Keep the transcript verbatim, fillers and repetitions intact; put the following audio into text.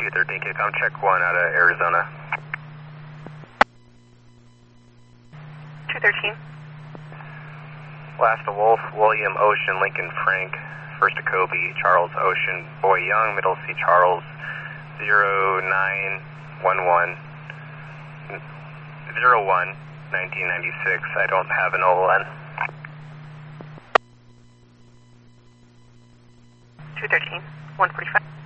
two thirteen, Kicom, check one out of Arizona. two thirteen. Last to Wolf, William, Ocean, Lincoln, Frank. First to Kobe, Charles, Ocean, Boy Young, Middle C, Charles, zero nine one one, zero one, nineteen ninety-six. I don't have an O L N. two thirteen, one forty-five.